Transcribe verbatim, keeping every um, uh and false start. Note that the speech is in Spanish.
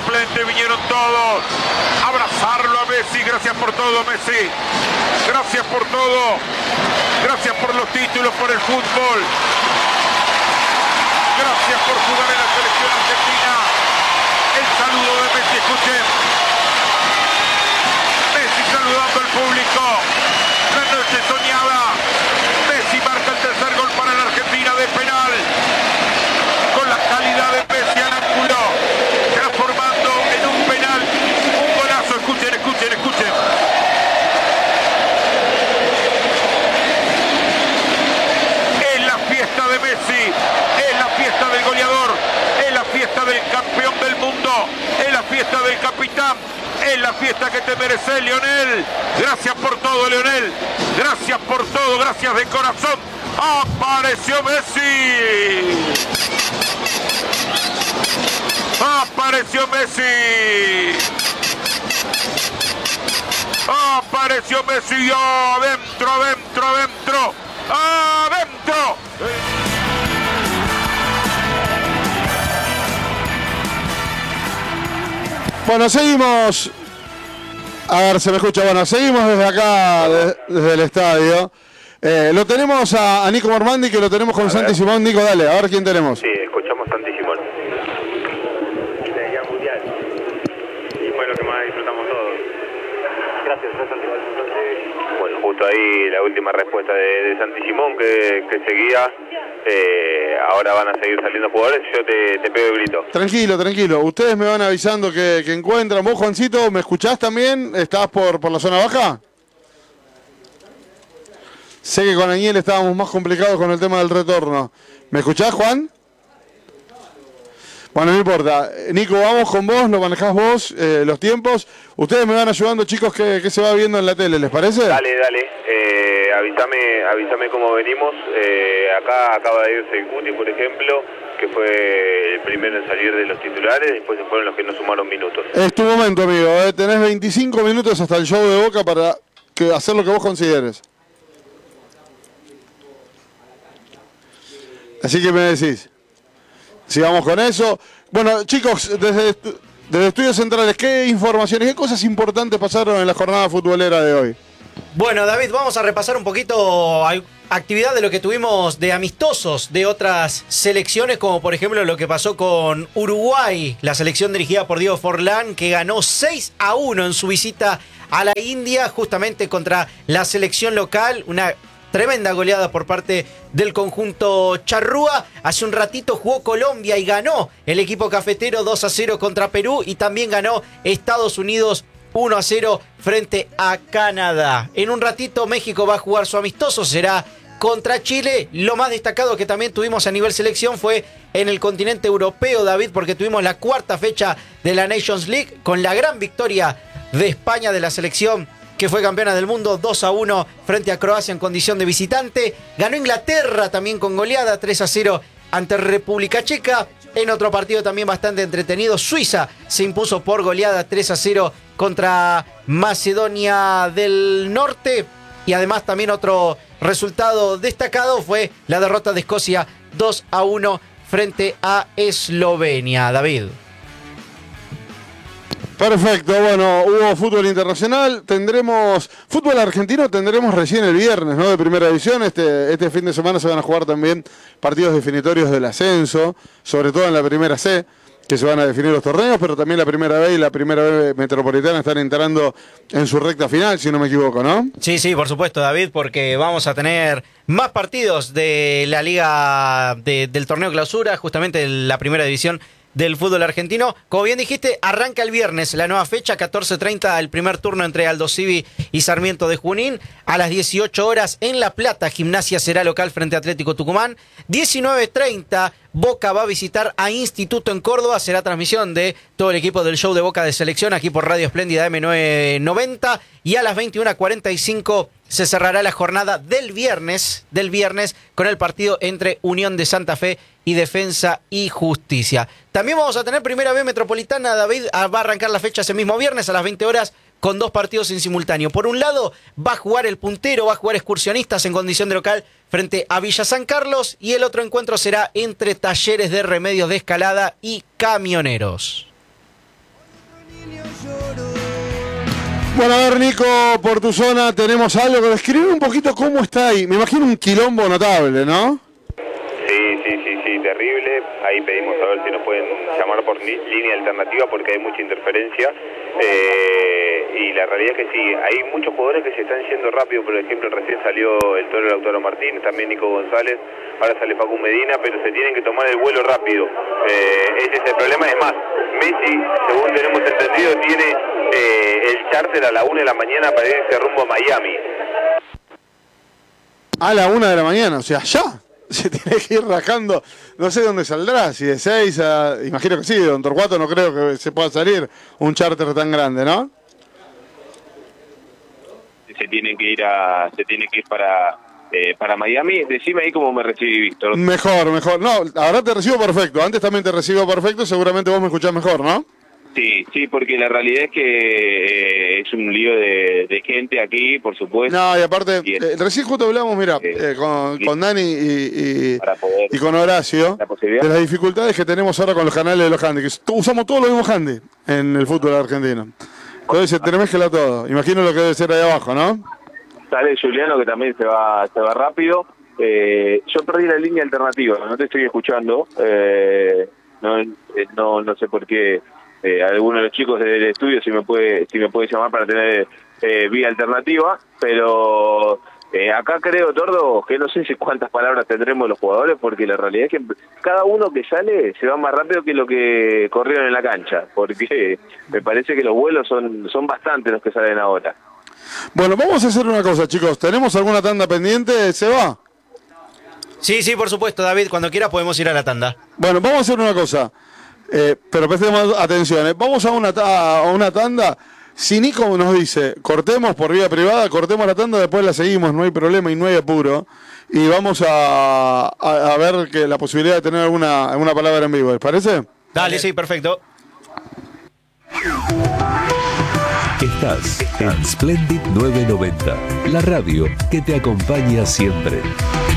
suplentes, vinieron todos. Abrazarlo a Messi, gracias por todo, Messi. Gracias por todo. Gracias por los títulos, por el fútbol. Gracias por jugar en la selección argentina. El saludo de Messi, escuchen. Messi saludando al público. La noche soñada. Messi marca el tercer gol para la Argentina de penal. Con la calidad de Messi al ángulo, transformando en un penal un golazo. Escuchen, escuchen, escuchen. Es la fiesta de Messi, es la fiesta del goleador, es la fiesta del campeón del mundo, es la fiesta del capitán, es la fiesta que te merece, Lionel. Gracias por todo, Lionel. Gracias por todo, gracias de corazón. Apareció Messi. Apareció Messi. Apareció Messi. Adentro, adentro, adentro. Adentro. Bueno, seguimos. A ver, se me escucha. Bueno, seguimos desde acá, de, desde el estadio. Eh, lo tenemos a, a Nico Mormandi, que lo tenemos con Santi Simón. Nico, dale, a ver quién tenemos. Sí, escuchamos a Santi Simón. La mundial. Y fue lo que más disfrutamos todos. Gracias, Santi. Bueno, justo ahí la última respuesta de, de Santi Simón, que, que seguía. Eh, ahora van a seguir saliendo jugadores. Yo te, te pego el grito. Tranquilo, tranquilo. Ustedes me van avisando que, que encuentran. Vos, Juancito, ¿me escuchás también? ¿Estás por, por la zona baja? Sé que con Aniel estábamos más complicados con el tema del retorno. ¿Me escuchás, Juan? Bueno, no importa. Nico, vamos con vos, lo manejás vos, eh, los tiempos. Ustedes me van ayudando, chicos, que, que se va viendo en la tele, ¿les parece? Dale, dale. Eh, avísame, avísame cómo venimos. Eh, acá acaba de irse el Cuti, por ejemplo, que fue el primero en salir de los titulares. Después se fueron los que no sumaron minutos. Es tu momento, amigo. ¿eh? Tenés veinticinco minutos hasta el show de Boca para que, hacer lo que vos consideres. Así que me decís. Sigamos con eso. Bueno, chicos, desde, desde Estudios Centrales, ¿qué informaciones, qué cosas importantes pasaron en la jornada futbolera de hoy? Bueno, David, vamos a repasar un poquito actividad de lo que tuvimos de amistosos de otras selecciones, como por ejemplo lo que pasó con Uruguay, la selección dirigida por Diego Forlán, que ganó seis a uno en su visita a la India, justamente contra la selección local, una tremenda goleada por parte del conjunto charrúa. Hace un ratito jugó Colombia y ganó el equipo cafetero dos a cero contra Perú, y también ganó Estados Unidos uno a cero frente a Canadá. En un ratito México va a jugar su amistoso, será contra Chile. Lo más destacado que también tuvimos a nivel selección fue en el continente europeo, David, porque tuvimos la cuarta fecha de la Nations League con la gran victoria de España, de la selección que fue campeona del mundo, dos a uno frente a Croacia en condición de visitante. Ganó Inglaterra también con goleada, tres a cero ante República Checa. En otro partido también bastante entretenido, Suiza se impuso por goleada tres a cero contra Macedonia del Norte. Y además también otro resultado destacado fue la derrota de Escocia dos a uno frente a Eslovenia. David. Perfecto, bueno, hubo fútbol internacional, tendremos fútbol argentino, tendremos recién el viernes, ¿no? De primera división. Este, este fin de semana se van a jugar también partidos definitorios del ascenso, sobre todo en la primera C, que se van a definir los torneos, pero también la primera B y la primera B metropolitana están entrando en su recta final, si no me equivoco, ¿no? Sí, sí, por supuesto, David, porque vamos a tener más partidos de la liga de, del torneo clausura, justamente en la primera división del fútbol argentino. Como bien dijiste, arranca el viernes la nueva fecha, catorce treinta, el primer turno entre Aldo Civi y Sarmiento de Junín. A las dieciocho horas en La Plata, Gimnasia será local frente a Atlético Tucumán. diecinueve treinta, Boca va a visitar a Instituto en Córdoba. Será transmisión de todo el equipo del show de Boca de Selección aquí por Radio Espléndida eme novecientos noventa. Y a las veintiuna cuarenta y cinco se cerrará la jornada del viernes, del viernes con el partido entre Unión de Santa Fe y Defensa y Justicia. También vamos a tener Primera B Metropolitana, David. Va a arrancar la fecha ese mismo viernes a las veinte horas con dos partidos en simultáneo. Por un lado va a jugar el puntero, va a jugar Excursionistas en condición de local frente a Villa San Carlos, y el otro encuentro será entre Talleres de Remedios de Escalada y Camioneros. Bueno, a ver, Nico, por tu zona tenemos algo. Describe un poquito cómo está ahí. Me imagino un quilombo notable, ¿no? Sí, sí, sí, sí, terrible. Ahí pedimos a ver si nos pueden llamar por li- línea alternativa porque hay mucha interferencia. Eh, y la realidad es que sí, hay muchos jugadores que se están yendo rápido. Por ejemplo, recién salió el Toro Lautaro Martínez, también Nico González, ahora sale Facu Medina, pero se tienen que tomar el vuelo rápido. Eh, ese es el problema. Es más, Messi, según tenemos entendido, tiene eh, el charter a la una de la mañana para irse rumbo a Miami. A la una de la mañana, o sea, ya. Se tiene que ir rajando, no sé dónde saldrá, si de seis a... Imagino que sí, de Don Torcuato no creo que se pueda salir un charter tan grande, ¿no? Se tienen que ir a, se tienen que ir para, eh, para Miami. Decime ahí cómo me recibí, Víctor. Mejor, mejor. No, ahora te recibo perfecto, antes también te recibo perfecto, seguramente vos me escuchás mejor, ¿no? Sí, sí, porque la realidad es que eh, es un lío de, de gente aquí, por supuesto. No, y aparte, Bien. eh, recién justo hablamos, mira, Eh, eh, con, con Dani y, y, Para poder- y con Horacio, la posibilidad. de las dificultades que tenemos ahora con los canales de los handy, que tú- usamos todos los mismos handy en el fútbol argentino. Entonces se te mezcla todo. Imagino lo que debe ser ahí abajo, ¿no? Sale Juliano, que también se va, se va rápido. Eh, yo perdí la línea alternativa, no te estoy escuchando. Eh, no, eh, no, no sé por qué. Eh, alguno de los chicos del estudio si me puede, si me puede llamar para tener eh, vía alternativa, pero eh, acá creo, Tordo, que no sé si cuántas palabras tendremos los jugadores, porque la realidad es que cada uno que sale se va más rápido que lo que corrieron en la cancha, porque me parece que los vuelos son, son bastantes los que salen ahora. Bueno, vamos a hacer una cosa, chicos. ¿Tenemos alguna tanda pendiente? ¿Se va? Sí, sí, por supuesto, David. Cuando quieras podemos ir a la tanda. Bueno, vamos a hacer una cosa. Eh, pero prestemos atención. eh. Vamos a una, ta- a una tanda. Si Nico nos dice, cortemos por vía privada, cortemos la tanda, después la seguimos, no hay problema y no hay apuro. Y vamos a, a, a ver que la posibilidad de tener alguna, alguna palabra en vivo. ¿Les parece? Dale, sí, perfecto. Estás en Splendid novecientos noventa, la radio que te acompaña siempre.